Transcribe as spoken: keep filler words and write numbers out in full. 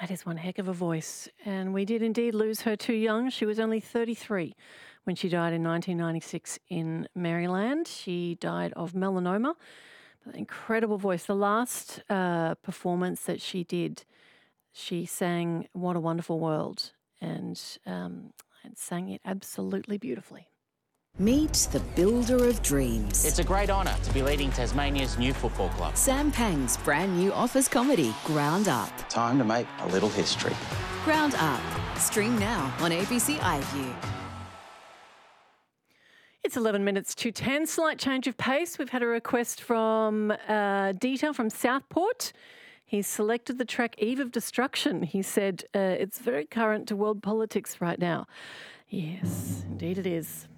That is one heck of a voice. And we did indeed lose her too young. She was only thirty-three when she died in nineteen ninety-six in Maryland. She died of melanoma. But incredible voice. The last uh, performance that she did, she sang What a Wonderful World, and, um, and sang it absolutely beautifully. Meet the builder of dreams. It's a great honour to be leading Tasmania's new football club. Sam Pang's brand new office comedy, Ground Up. Time to make a little history. Ground Up. Stream now on A B C iView. It's eleven minutes to ten. Slight change of pace. We've had a request from uh, Dieter from Southport. He's selected the track Eve of Destruction. He said uh, it's very current to world politics right now. Yes, indeed it is.